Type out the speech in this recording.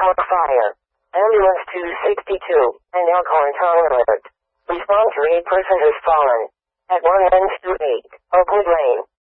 Tower fire. Ambulance 262, and Elkhorn Tower alert. Response rate person has fallen. At 1 ends to 8, Oakwood Lane.